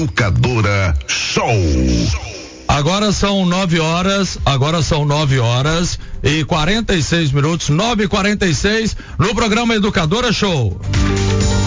Educadora Show. Agora são 9 horas e 46 minutos, 9h46, no programa Educadora Show.